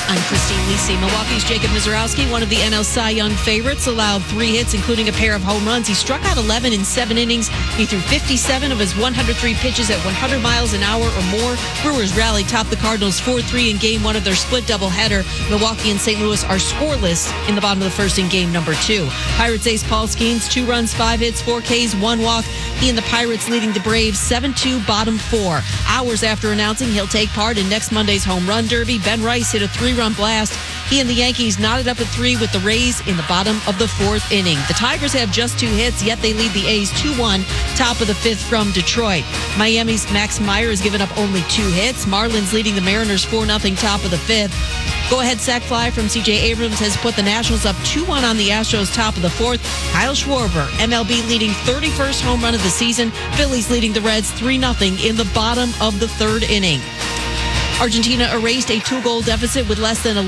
I'm Christine Lisi. Milwaukee's Jacob Misiorowski, one of the NL Cy Young favorites, allowed 3 hits, including a pair of home runs. He struck out 11 in 7 innings. He threw 57 of his 103 pitches at 100 miles an hour or more. Brewers rallied, topped the Cardinals 4-3 in Game 1 of their split doubleheader. Milwaukee and St. Louis are scoreless in the bottom of the first in Game number 2. Pirates ace Paul Skeens, 2 runs, 5 hits, 4 Ks, 1 walk. He and the Pirates leading the Braves 7-2, bottom 4. Hours after announcing he'll take part in next Monday's home run derby, Ben Rice hit a 3-run blast. He and the Yankees knotted up at 3 with the Rays in the bottom of the 4th inning. The Tigers have just 2 hits, yet they lead the A's 2-1, top of the 5th from Detroit. Miami's Max Meyer has given up only 2 hits. Marlins leading the Mariners 4-0, top of the 5th. Go-ahead sac fly from C.J. Abrams has put the Nationals up 2-1 on the Astros, top of the 4th. Kyle Schwarber, MLB leading 31st home run of the season. Phillies leading the Reds 3-0 in the bottom of the 3rd inning. Argentina erased a 2-goal deficit with less than